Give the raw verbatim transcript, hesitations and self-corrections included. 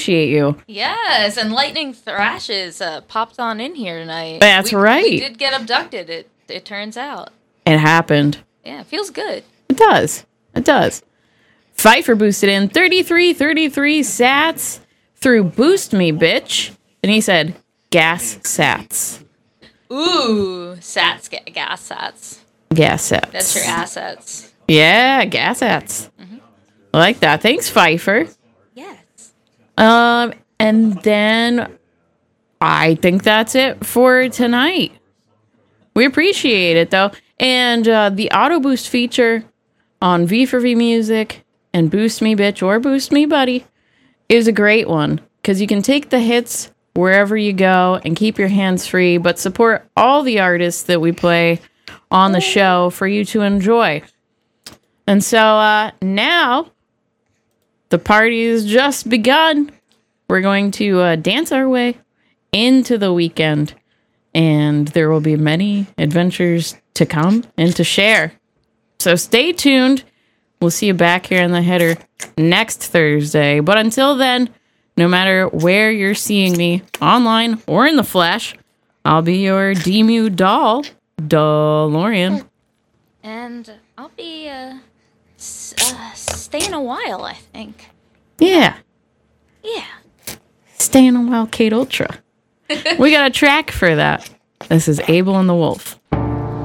appreciate you. Yes, and Lightning Thrashes uh, popped on in here tonight. That's we, right. We did get abducted, it, it turns out. It happened. Yeah, it feels good. It does. It does. Pfeiffer boosted in thirty-three thirty-three sats through Boost Me, bitch. And he said, gas sats. Ooh, sats, ga- gas sats. Gas sats. That's your assets. Yeah, gas sats. Mm-hmm. I like that. Thanks, Pfeiffer. Yes. Um, and then I think that's it for tonight. We appreciate it, though. And uh, the auto boost feature on V four V Music and Boost Me Bitch or Boost Me Buddy is a great one because you can take the hits wherever you go and keep your hands free, but support all the artists that we play on the show for you to enjoy. And so uh, now the party has just begun. We're going to uh, dance our way into the weekend, and there will be many adventures to come and to share. So stay tuned. We'll see you back here in the header next Thursday. But until then, no matter where you're seeing me, online or in the flesh, I'll be your D-Mew doll, DeLorean. And I'll be uh, s- uh, staying a while, I think. Yeah. Yeah. Staying a while, Kate Ultra. We got a track for that. This is Abel and the Wolf.